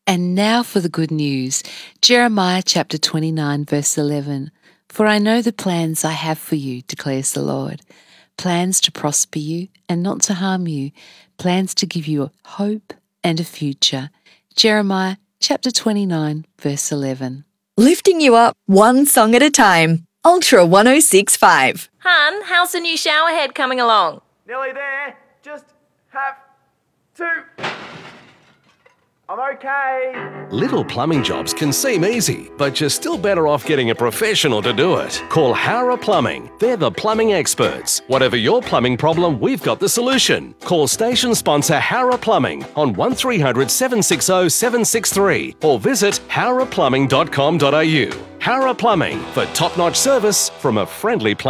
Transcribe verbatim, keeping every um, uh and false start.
And now for the good news. Jeremiah chapter twenty-nine, verse eleven. For I know the plans I have for you, declares the Lord. Plans to prosper you and not to harm you. Plans to give you hope and a future. Jeremiah chapter twenty-nine, verse eleven. Lifting you up one song at a time. Ultra one oh six point five. Hun, how's the new shower head coming along? Nearly there. Just have to. I'm okay. Little plumbing jobs can seem easy, but you're still better off getting a professional to do it. Call Howrah Plumbing. They're the plumbing experts. Whatever your plumbing problem, we've got the solution. Call station sponsor Howrah Plumbing on one three hundred, seven six zero, seven six three or visit howrah plumbing dot com dot a u. Howrah Plumbing for top-notch service from a friendly plumbing